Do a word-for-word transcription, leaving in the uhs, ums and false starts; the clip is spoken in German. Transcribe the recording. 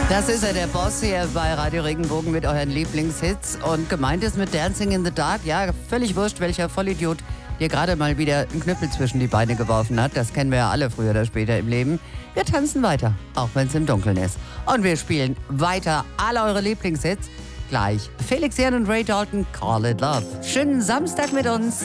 Das ist ja der Boss hier bei Radio Regenbogen mit euren Lieblingshits. Und gemeint ist mit Dancing in the Dark, ja, völlig wurscht, welcher Vollidiot dir gerade mal wieder einen Knüppel zwischen die Beine geworfen hat. Das kennen wir ja alle früher oder später im Leben. Wir tanzen weiter, auch wenn es im Dunkeln ist. Und wir spielen weiter alle eure Lieblingshits. Gleich Felix Jähn und Ray Dalton, Call It Love. Schönen Samstag mit uns.